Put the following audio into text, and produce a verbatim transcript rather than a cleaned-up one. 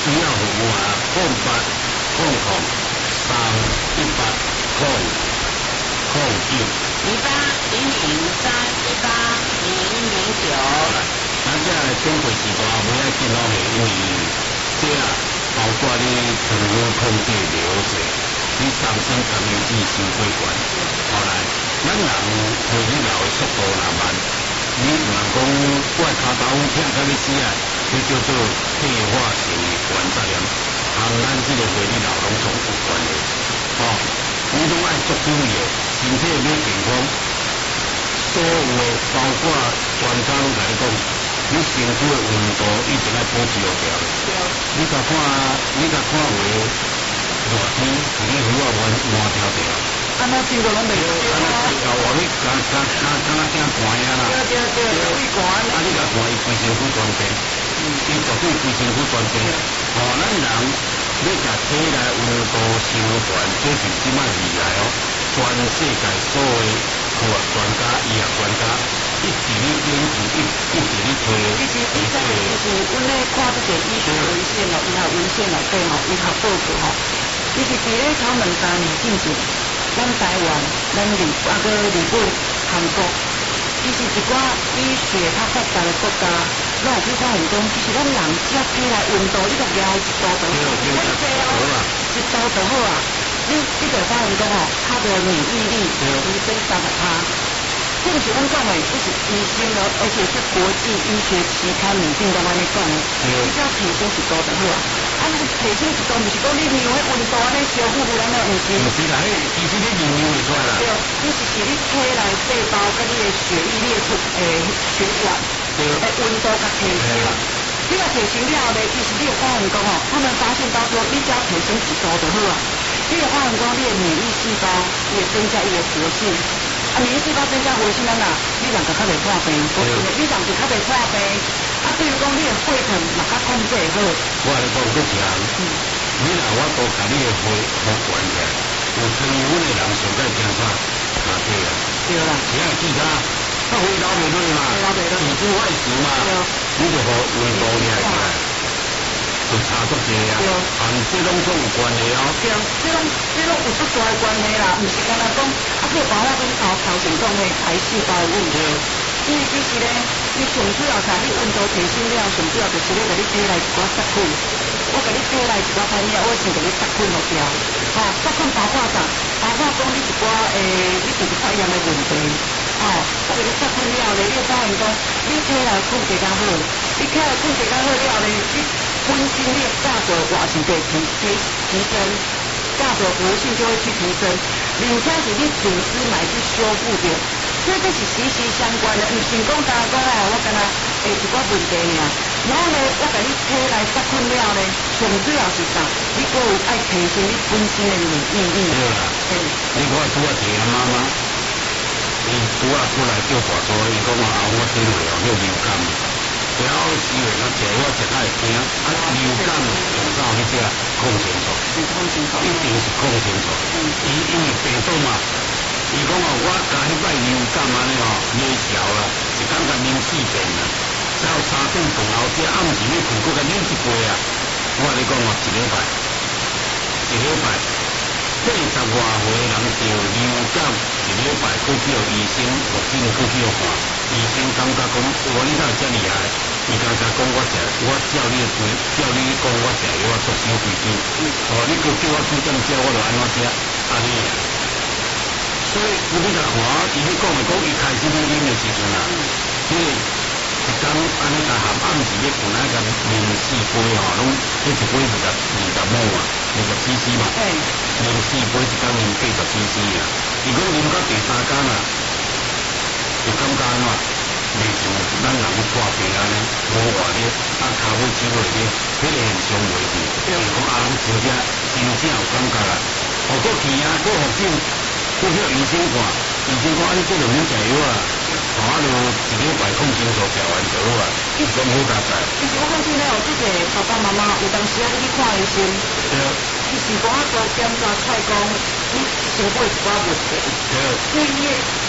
需要服务啊，空八空空三一八空空九。 零八零零三一八零零九。 咱这准备时段不要紧咯，因为这啊包括你糖尿控制流水，你三酸甘油脂伤过悬。后来，咱人会你老的速度若慢，你若讲我骹头痛到你死啊，这叫做退化性的关节炎，和咱这个会你老拢总有关系。哦，你拢爱足注意的，身体要健康。所有的包括专家拢甲你讲，你身躯的温度一定要保持好条。你甲看，你甲看话热天，你耳啊弯弯条条。 安那真个拢袂对啊！ 安那到我你敢敢敢敢若惊寒啊啦！ 对对对，胃寒。 啊，你甲看伊规身躯全病，伊绝对规身躯全病。哦，咱人要甲体内温度升悬，这是即摆厉害哦！全世界所有科学专家、医学专家一直咧研究，一一直咧推。 其实以前就是阮咧看这个医学文献咯，医学文献内底吼，医学报告吼，其实伫咧头两三年进前，咱台湾、咱日啊个日本、韩国，其实一寡医学较发达的国家，拢有去发现讲，其实咱人只要体内温度，你著抓一度就好，我济哦，一度就好啊。你你著发现讲吼，他的免疫力提升三十趴。这个是阮讲的，这是医生哦，而且是国际医学期刊里面都安尼讲的。你只要提升一度就好啊。啊，你提升一度，不是讲你量迄温度安尼烧乎乎安尼，毋是。 毋是啦，迄其实你量量会出来啦。 对，你是是你体内细胞跟你的血液、你的诶血管诶温度甲提升。你若提升了咧，其实你有发现讲吼，他们发现到说，你只要提升一度就好啊。你有发现讲，你的免疫细胞也增加伊的活性。啊，免疫细胞增加活性咱啦，你人就较袂破病，你人就较袂破病。啊，比如讲你的血糖嘛较控制好。 我来讲搁一项，你若我都甲你的血好悬起来，有糖尿病的人上该惊啥？咖啡啊。 对啦。 谁爱记他？他回流袂落嘛， 回流袂落， 体脂外食嘛，你就好温度厉害起来。就差足济啊，啊，这拢总有关系哦。 对，这拢这拢有足大的关系啦，毋是干那讲啊，个包括讲头头前讲的癌细胞的问题。因为其实咧，你上主要啥，你温度提升了，上主要就是咧，甲你体内一寡杀菌。我甲你体内一寡产业，我先甲你杀菌落掉。吼，杀菌包括啥？包括讲你一寡诶，你有发炎的问题。哦，我甲你杀菌了咧，你发现讲你体内菌更加好，你体内菌更加好了咧，你本身你的价值也是会提提提升，价值活性就会去提升，并且是你组织乃至修复掉，所以这是息息相关的。唔是讲单讲哦，我敢若会一寡问题尔，然后呢，我甲你体内杀菌了咧，上主要是啥？你个有爱提升你本身的免疫力。 对啦，你看拄啊一个妈妈，伊拄啊出来叫大嫂，伊讲啊，我身体哦，有流感。了时候我食我食较会惊，啊流感用啥去食？抗生素， 抗生素一定是抗生素。伊因为病毒嘛，伊讲哦，我甲迄摆流感安尼哦，袂消啦，一感觉啉四遍啦，只要三顿饭后食，暗时要困，搁甲啉一杯啊。我甲你讲哦，一礼拜，一礼拜，八十外岁人着流感，一礼拜去叫医生，或者去叫看。医生感觉讲，哇，你哪会遮厉害？伊刚才讲我食，我照你的规，照你讲我食药，我足收几斤。哦，你佫叫我煮点食，我就安怎食？安尼啊。所以你甲看，伊咧讲的讲，伊开始咧啉的时阵啊，迄个一工安尼甲含暗时咧困啊，甲啉四杯吼，拢迄一杯二十二十毫啊，二十 C C 嘛。啉四杯一工啉八十 C C 啊。伊讲啉到第三工啊。就感觉安怎，袂像咱人去破病安尼，无活力，啊骹尾手落去，迄个现象袂去。就是讲啊，人真正真正有感觉啦。哦，搁去啊，搁复诊，搁叫医生看，医生讲啊，你这两年食药啊，哦，啊就一礼拜抗生素食完就好啊，伊讲好加载。 其实我相信咧，有即个爸爸妈妈有当时啊，你去看医生， 对。 其实讲啊，做检查出来讲，你身体一寡问题， 对。 所以你